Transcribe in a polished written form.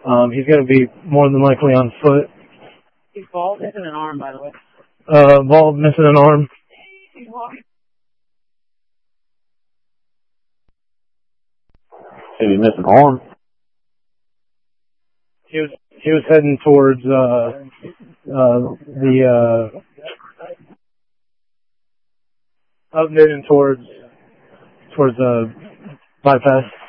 He's going to be more than likely on foot. He's bald, missing an arm, by the way. Bald, missing an arm. He's walking. Did he miss an arm? He was heading towards up mid and towards bypass.